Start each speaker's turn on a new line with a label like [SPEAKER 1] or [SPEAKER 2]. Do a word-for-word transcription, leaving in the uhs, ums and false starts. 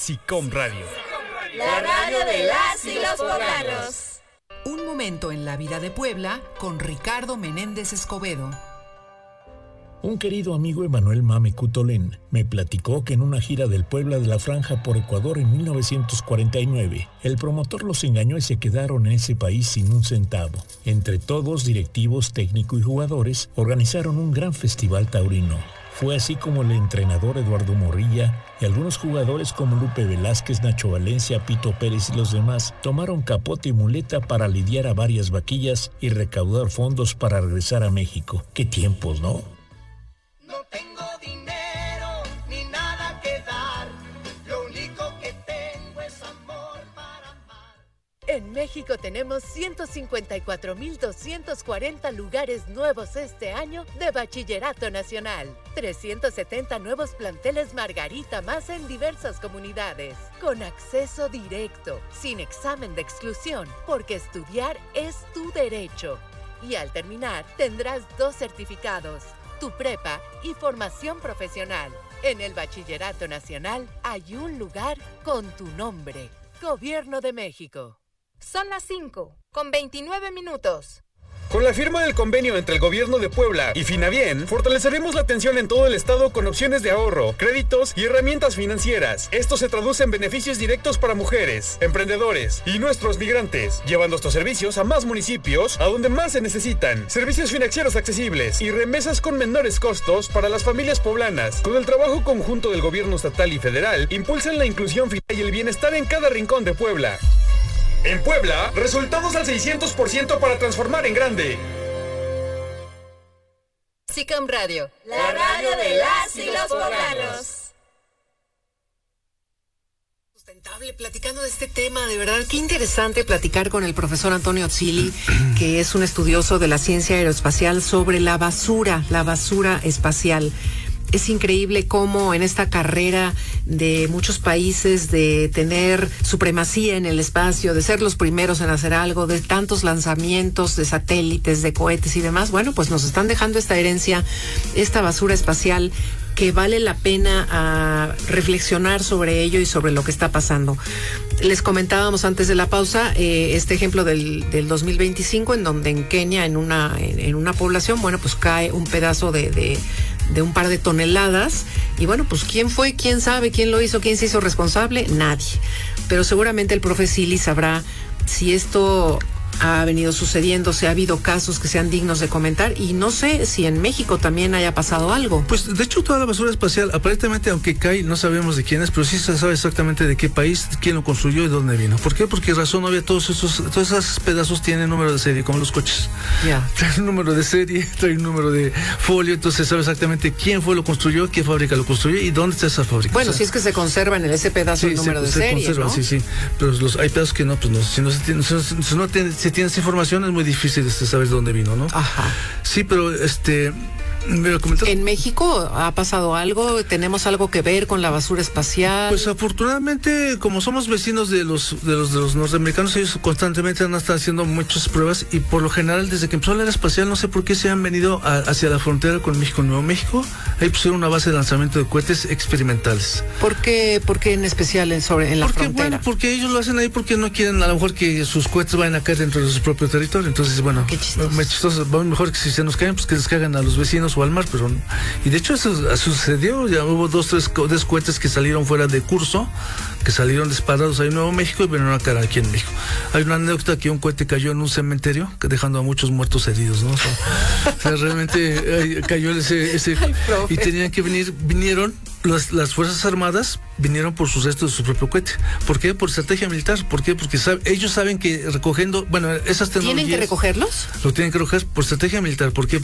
[SPEAKER 1] SICOM Radio.
[SPEAKER 2] La radio de las y los poblanos.
[SPEAKER 3] Un momento en la vida de Puebla con Ricardo Menéndez Escobedo.
[SPEAKER 4] Un querido amigo, Emanuel Mame Cutolén, me platicó que en una gira del Puebla de la Franja por Ecuador en mil novecientos cuarenta y nueve, el promotor los engañó y se quedaron en ese país sin un centavo. Entre todos, directivos, técnico y jugadores, organizaron un gran festival taurino. Fue así como el entrenador Eduardo Morrilla y algunos jugadores como Lupe Velázquez, Nacho Valencia, Pito Pérez y los demás tomaron capote y muleta para lidiar a varias vaquillas y recaudar fondos para regresar a México. ¡Qué tiempos!, ¿no?
[SPEAKER 5] No tengo dinero ni nada que dar, lo único que tengo es amor para amar.
[SPEAKER 6] En México tenemos ciento cincuenta y cuatro mil doscientos cuarenta lugares nuevos este año de Bachillerato Nacional. trescientos setenta nuevos planteles Margarita más en diversas comunidades, con acceso directo, sin examen de exclusión, porque estudiar es tu derecho. Y al terminar tendrás dos certificados, tu prepa y formación profesional. En el Bachillerato Nacional hay un lugar con tu nombre. Gobierno de México.
[SPEAKER 2] Son las cinco, con veintinueve minutos.
[SPEAKER 1] Con la firma del convenio entre el Gobierno de Puebla y Finabien, fortaleceremos la atención en todo el estado con opciones de ahorro, créditos y herramientas financieras. Esto se traduce en beneficios directos para mujeres, emprendedores y nuestros migrantes, llevando estos servicios a más municipios, a donde más se necesitan. Servicios financieros accesibles y remesas con menores costos para las familias poblanas. Con el trabajo conjunto del Gobierno estatal y federal, impulsan la inclusión financiera y el bienestar en cada rincón de Puebla. En Puebla, resultados al seiscientos por ciento para transformar en grande.
[SPEAKER 2] SICOM Radio.
[SPEAKER 5] La radio de las y los poblanos.
[SPEAKER 3] Sustentable, platicando de este tema, de verdad, qué interesante platicar con el profesor Antonio Otzili, que es un estudioso de la ciencia aeroespacial sobre la basura, la basura espacial. Es increíble cómo en esta carrera de muchos países de tener supremacía en el espacio, de ser los primeros en hacer algo, de tantos lanzamientos de satélites, de cohetes y demás, bueno, pues nos están dejando esta herencia, esta basura espacial, que vale la pena uh, reflexionar sobre ello y sobre lo que está pasando. Les comentábamos antes de la pausa eh, este ejemplo del, del dos mil veinticinco, en donde en Kenia, en una, en, en una población, bueno, pues cae un pedazo de, de, de un par de toneladas, y bueno, pues ¿quién fue? ¿Quién sabe? ¿Quién lo hizo? ¿Quién se hizo responsable? Nadie. Pero seguramente el profe Sili sabrá si esto ha venido sucediendo, si ha habido casos que sean dignos de comentar, y no sé si en México también haya pasado algo.
[SPEAKER 7] Pues de hecho toda la basura espacial, aparentemente aunque cae, no sabemos de quién es, pero sí se sabe exactamente de qué país, quién lo construyó y dónde vino. ¿Por qué? Porque razón obvia, todos esos, todos esos pedazos tienen número de serie, como los coches. Ya. Yeah. Trae un número de serie, trae un número de folio, entonces se sabe exactamente quién fue lo construyó, qué fábrica lo construyó y dónde está esa fábrica.
[SPEAKER 3] Bueno,
[SPEAKER 7] o sea,
[SPEAKER 3] si es que se conserva en ese pedazo
[SPEAKER 7] sí,
[SPEAKER 3] el número
[SPEAKER 7] se,
[SPEAKER 3] de
[SPEAKER 7] se
[SPEAKER 3] serie,
[SPEAKER 7] conserva,
[SPEAKER 3] ¿no?
[SPEAKER 7] Sí, sí, pero los, hay pedazos que no, pues no, si no se tiene, si no, si no tiene, si tienes información es muy difícil este, saber de dónde vino, ¿no?
[SPEAKER 3] Ajá.
[SPEAKER 7] Sí, pero este...
[SPEAKER 3] ¿En México ha pasado algo? ¿Tenemos algo que ver con la basura espacial?
[SPEAKER 7] Pues afortunadamente, como somos vecinos de los de los, de los norteamericanos, ellos constantemente han estado haciendo muchas pruebas, y por lo general, desde que empezó la era espacial, no sé por qué se han venido a, hacia la frontera con México, Nuevo México. Ahí pusieron una base de lanzamiento de cohetes experimentales.
[SPEAKER 3] ¿Por qué, por qué en especial en, sobre, en la
[SPEAKER 7] porque,
[SPEAKER 3] frontera?
[SPEAKER 7] Bueno, porque ellos lo hacen ahí porque no quieren a lo mejor que sus cohetes vayan a caer dentro de su propio territorio. Entonces, bueno,
[SPEAKER 3] qué chistoso.
[SPEAKER 7] Más chistoso, va mejor que si se nos caen, pues que les caigan a los vecinos o al mar, pero y de hecho eso sucedió. Ya hubo dos, tres, tres cohetes que salieron fuera de curso, que salieron disparados ahí en Nuevo México y vinieron a caer aquí en México. Hay una anécdota que un cohete cayó en un cementerio, dejando a muchos muertos heridos, ¿no? O sea, o sea realmente eh, cayó ese, ese Ay, y tenían que venir, vinieron las, las Fuerzas Armadas, vinieron por sus restos de su propio cohete. ¿Por qué? Por estrategia militar. ¿Por qué? Porque sabe, ellos saben que recogiendo, bueno, esas tecnologías...
[SPEAKER 3] ¿Tienen que recogerlos?
[SPEAKER 7] Lo tienen que recoger por estrategia militar. ¿Por qué?